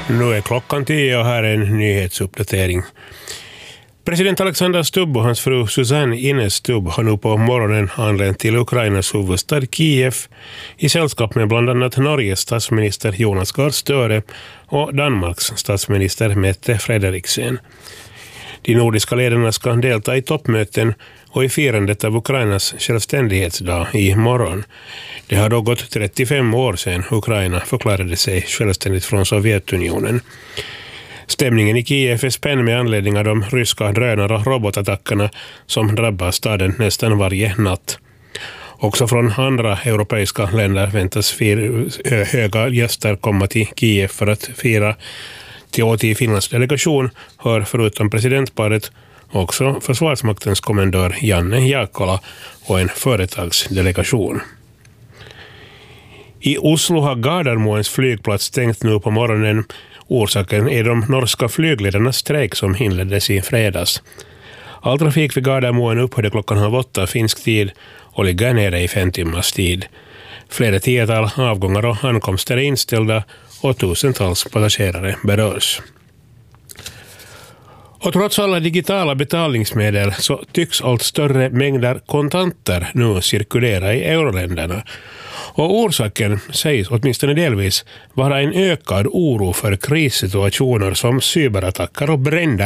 Nu är klockan 10 och här är en nyhetsuppdatering. President Alexander Stubb och hans fru Susanne Ines Stubb har nu på morgonen anlänt till Ukrainas huvudstad Kiev i sällskap med bland annat Norges statsminister Jonas Gahr Støre och Danmarks statsminister Mette Frederiksen. De nordiska ledarna ska delta i toppmöten och i firandet av Ukrainas självständighetsdag i morgon. Det har då gått 35 år sedan Ukraina förklarade sig självständigt från Sovjetunionen. Stämningen i Kiev är spänd med anledning av de ryska drönar- och robotattackerna som drabbar staden nästan varje natt. Också från andra europeiska länder väntas höga gäster komma till Kiev för att fira. Till Finlands delegation hör förutom presidentparet också försvarsmaktens kommendör Janne Jaakkola och en företagsdelegation. I Oslo har Gardermoens flygplats stängt nu på morgonen. Orsaken är de norska flygledarnas strejk som inleddes i fredags. All trafik vid Gardermoen upphörde klockan 8 finsk tid och ligger nere i 5 timmars tid. Flera tiotal avgångar och ankomster är inställda och tusentals passagerare berörs. Och trots alla digitala betalningsmedel så tycks allt större mängder kontanter nu cirkulera i euroländerna. Och orsaken sägs åtminstone delvis vara en ökad oro för krissituationer som cyberattacker och bränder